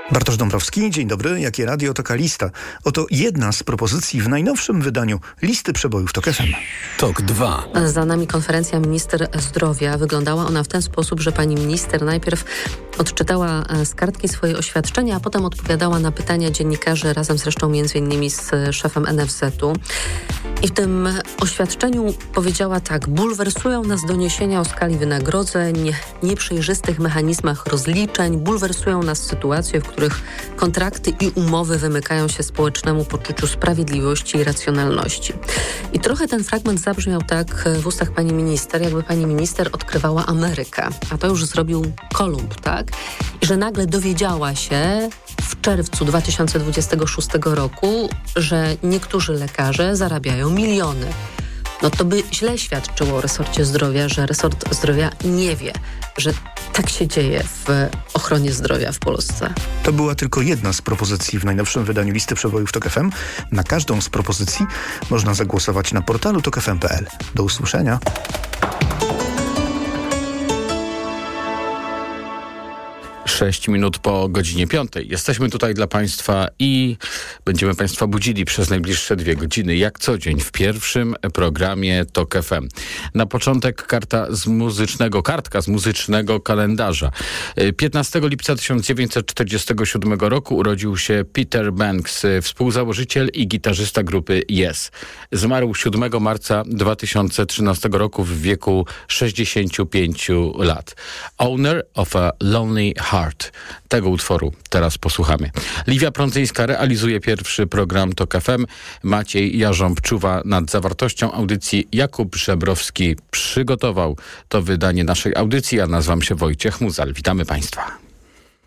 Bartosz Dąbrowski, dzień dobry. Jakie radio, taka lista. Oto jedna z propozycji w najnowszym wydaniu listy przebojów TOK FM. TOK 2. Za nami konferencja minister zdrowia. Wyglądała ona w ten sposób, że pani minister najpierw odczytała z kartki swoje oświadczenia, a potem odpowiadała na pytania dziennikarzy, razem zresztą m.in. z szefem NFZ-u. I w tym oświadczeniu powiedziała tak: bulwersują nas doniesienia o skali wynagrodzeń, nieprzejrzystych mechanizmach rozliczeń, bulwersują nas sytuacje, w których kontrakty i umowy wymykają się społecznemu poczuciu sprawiedliwości i racjonalności. I trochę ten fragment zabrzmiał tak w ustach pani minister, jakby pani minister odkrywała Amerykę, a to już zrobił Kolumb, tak? I że nagle dowiedziała się w czerwcu 2026 roku, że niektórzy lekarze zarabiają miliony. No to by źle świadczyło o resorcie zdrowia, że resort zdrowia nie wie, że tak się dzieje w ochronie zdrowia w Polsce. To była tylko jedna z propozycji w najnowszym wydaniu listy przebojów TOK FM. Na każdą z propozycji można zagłosować na portalu tokfm.pl. Do usłyszenia. Sześć minut po godzinie 5. Jesteśmy tutaj dla Państwa i będziemy Państwa budzili przez najbliższe 2 godziny, jak co dzień w pierwszym programie TOK FM. Na początek kartka z muzycznego kalendarza. 15 lipca 1947 roku urodził się Peter Banks, współzałożyciel i gitarzysta grupy Yes. Zmarł 7 marca 2013 roku w wieku 65 lat. Owner of a Lonely Heart. Tego utworu teraz posłuchamy. Liwia Prądzyńska realizuje pierwszy program TOK FM. Maciej Jarząb czuwa nad zawartością audycji. Jakub Żebrowski przygotował to wydanie naszej audycji. Ja nazywam się Wojciech Muzal. Witamy Państwa.